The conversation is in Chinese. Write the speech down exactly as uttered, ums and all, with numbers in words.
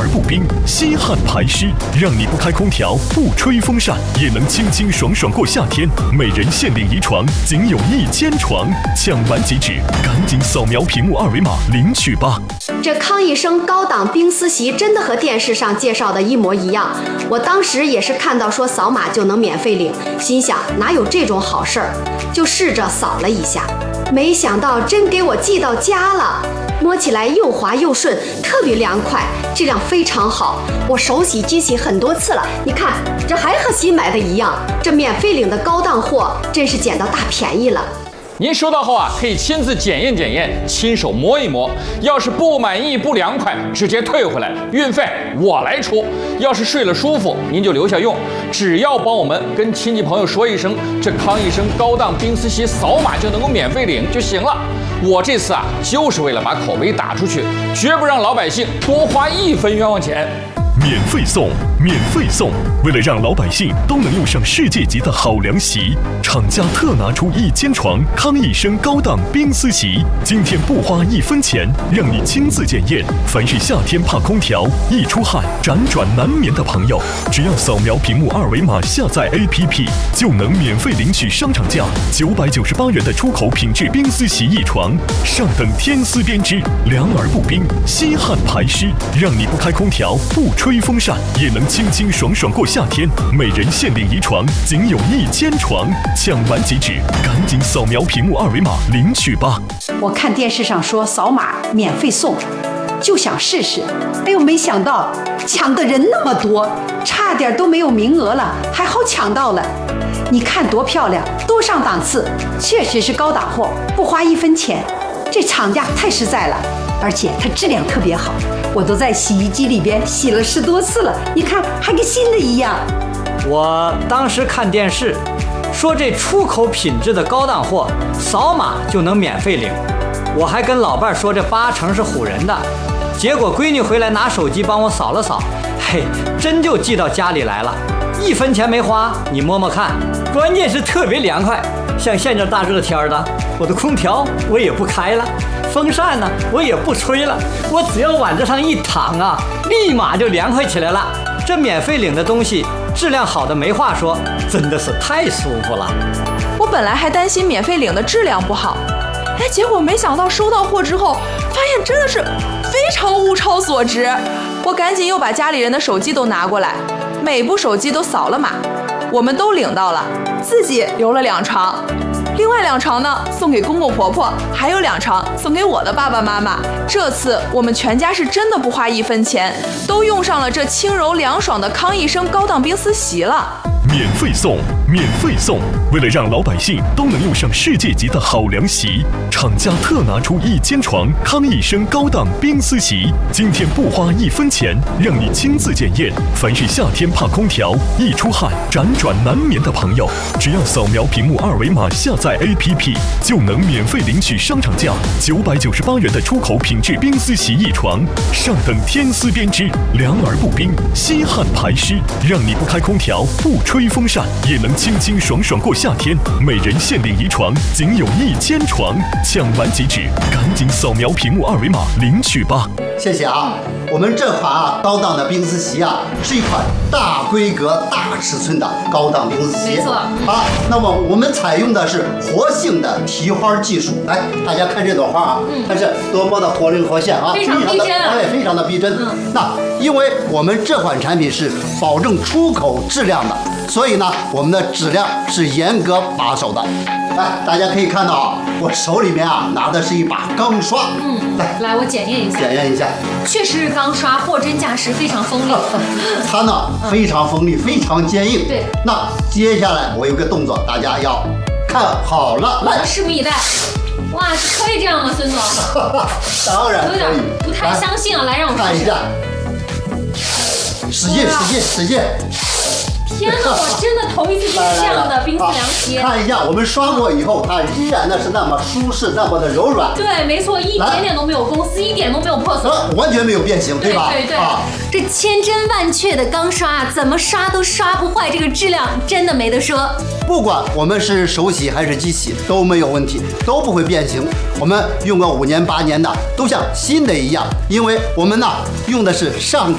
而不冰，吸汗排湿，让你不开空调不吹风扇也能清清爽爽过夏天。每人限领一床，仅有一间床，抢完即止，赶紧扫描屏幕二维码领取吧。 这康一生高档冰丝席真的和电视上介绍的一模一样，我当时也是看到说扫码就能免费领，心想哪有这种好事儿，就试着扫了一下，没想到真给我寄到家了。摸起来又滑又顺，特别凉快，质量非常好。我手洗机洗很多次了，你看这还和新买的一样。这免费领的高档货真是捡到大便宜了。 您收到后啊，可以亲自检验检验，亲手摸一摸。要是不满意、不凉快，直接退回来，运费我来出。要是睡了舒服，您就留下用。只要帮我们跟亲戚朋友说一声，这康一生高档冰丝席扫码就能够免费领就行了。我这次啊，就是为了把口碑打出去，绝不让老百姓多花一分冤枉钱。 免费送，免费送！为了让老百姓都能用上世界级的好凉席，厂家特拿出一间床康一生高档冰丝席，今天不花一分钱，让你亲自检验。凡是夏天怕空调、易出汗、辗转难眠的朋友，只要扫描屏幕二维码下载 A P P， 就能免费领取商场价九百九十八元的出口品质冰丝席一床，上等天丝编织，凉而不冰，吸汗排湿，让你不开空调不吹风扇也能清清爽爽过夏天。每人限领一床，仅有一间床，抢完即止，赶紧扫描屏幕二维码领取吧。 我看电视上说扫码免费送，就想试试。哎呦，没想到抢的人那么多，差点都没有名额了，还好抢到了。你看多漂亮，多上档次，确实是高档货，不花一分钱。这厂家太实在了，而且它质量特别好，我都在洗衣机里边洗了十多次了，你看还跟新的一样。 我当时看电视说这出口品质的高档货扫码就能免费领，我还跟老伴说这八成是唬人的，结果闺女回来拿手机帮我扫了扫，嘿，真就寄到家里来了，一分钱没花，你摸摸看，关键是特别凉快。像现在大热天的，我的空调我也不开了，风扇呢我也不吹了，我只要往这上一躺啊，立马就凉快起来了。这免费领的东西质量好的没话说，真的是太舒服了。 我本来还担心免费领的质量不好，哎，结果没想到收到货之后，发现真的是非常物超所值。我赶紧又把家里人的手机都拿过来，每部手机都扫了码，我们都领到了，自己留了两床，另外两床呢送给公公婆婆，还有两床送给我的爸爸妈妈。这次我们全家是真的不花一分钱，都用上了这轻柔凉爽的康一生高档冰丝席了。 免费送，免费送！为了让老百姓都能用上世界级的好凉席，厂家特拿出一间床康一生高档冰丝席，今天不花一分钱，让你亲自检验。凡是夏天怕空调、易出汗、辗转难眠的朋友，只要扫描屏幕二维码下载 A P P， 就能免费领取商场价九百九十八元的出口品质冰丝席一床，上等天丝编织，凉而不冰，吸汗排湿，让你不开空调不吹风扇也能清清爽爽过夏天。每人限领一床，仅有一间床，抢完即止，赶紧扫描屏幕二维码领取吧。 谢谢啊，我们这款啊高档的冰丝席啊，是一款大规格、大尺寸的高档冰丝席。 没错。 啊，那么我们采用的是活性的提花技术。来，大家看这朵花啊，嗯、看是多么的活灵活现啊， 非常逼真啊， 哎，非常的逼真。嗯、那因为我们这款产品是保证出口质量的，所以呢，我们的质量是严格把守的。来，大家可以看到啊，我手里面啊拿的是一把钢刷。 嗯，来，来，我检验一下。 检验一下。 确实是钢刷，货真价实，非常锋利。 它呢非常锋利，非常坚硬。 对。 那接下来我有个动作，大家要看好了，来， 拭目以待。哇，可以这样吗，孙总？ 当然可以。 有点不太相信啊，来让我看一下。使劲，使劲，使劲！ 天哪，我真的头一次见这样的冰丝凉席。 看一下，我们刷过以后，它依然的是那么舒适，那么的柔软。 对，没错，一点点都没有公司，一点都没有破损， 完全没有变形，对吧？ 对对对。 啊， 这千真万确的钢刷啊，怎么刷都刷不坏，这个质量真的没得说。 不管我们是手洗还是机洗都没有问题，都不会变形。我们用个五年八年的，都像新的一样，因为我们呢用的是上等